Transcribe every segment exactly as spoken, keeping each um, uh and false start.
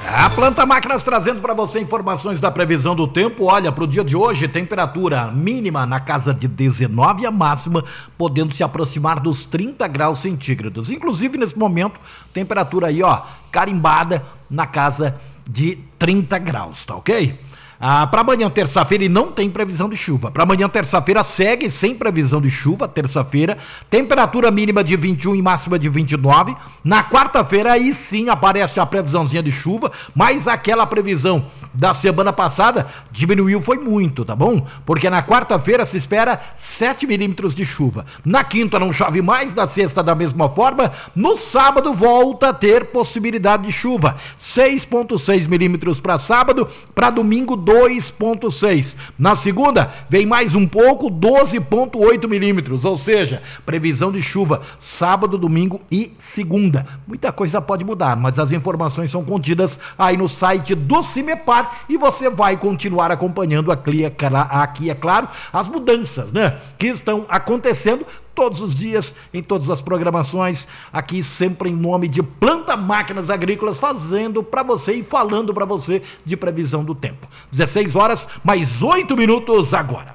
A Planta Máquinas trazendo para você informações da previsão do tempo. Olha, para o dia de hoje, temperatura mínima na casa de dezenove, a máxima podendo se aproximar dos trinta graus centígrados. Inclusive, nesse momento, temperatura aí, ó, carimbada na casa de trinta graus, tá ok? Ah, para amanhã, terça-feira, e não tem previsão de chuva. Para amanhã, terça-feira, segue sem previsão de chuva, terça-feira. Temperatura mínima de vinte e um e máxima de vinte e nove. Na quarta-feira, aí sim aparece a previsãozinha de chuva, mas aquela previsão da semana passada diminuiu, foi muito, tá bom? Porque na quarta-feira se espera sete milímetros de chuva. Na quinta não chove mais, na sexta da mesma forma. No sábado volta a ter possibilidade de chuva. seis vírgula seis milímetros para sábado, para domingo dois vírgula seis. Na segunda, vem mais um pouco, doze vírgula oito milímetros, ou seja, previsão de chuva sábado, domingo e segunda. Muita coisa pode mudar, mas as informações são contidas aí no site do CIMEPAR e você vai continuar acompanhando aqui, aqui, é claro, as mudanças, né, que estão acontecendo todos os dias, em todas as programações, aqui sempre em nome de Planta Máquinas Agrícolas, fazendo para você e falando para você de previsão do tempo. dezesseis horas, mais oito minutos agora.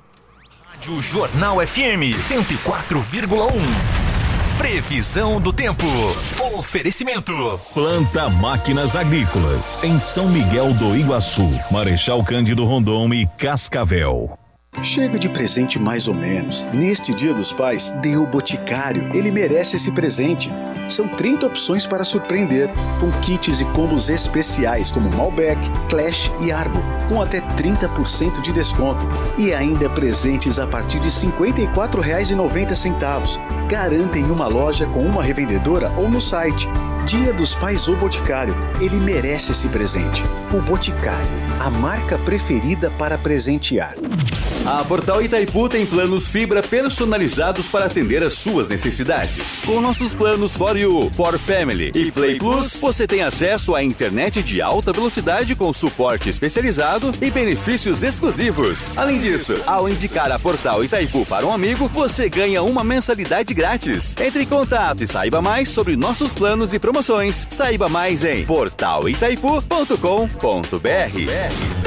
Rádio Jornal F M cento e quatro vírgula um. Previsão do tempo. Oferecimento. Planta Máquinas Agrícolas, em São Miguel do Iguaçu, Marechal Cândido Rondon e Cascavel. Chega de presente mais ou menos. Neste Dia dos Pais, dê o Boticário. Ele merece esse presente. São trinta opções para surpreender, com kits e combos especiais como Malbec, Clash e Arbo, com até trinta por cento de desconto. E ainda presentes a partir de cinquenta e quatro reais e noventa centavos. Garanta em uma loja com uma revendedora ou no site. Dia dos Pais ou Boticário. Ele merece esse presente. O Boticário, a marca preferida para presentear. A Portal Itaipu tem planos fibra personalizados para atender às suas necessidades. Com nossos planos For You, For Family e Play Plus, você tem acesso à internet de alta velocidade com suporte especializado e benefícios exclusivos. Além disso, ao indicar a Portal Itaipu para um amigo, você ganha uma mensalidade grátis. Entre em contato e saiba mais sobre nossos planos e promoções. Saiba mais em portal itaipu ponto com ponto br.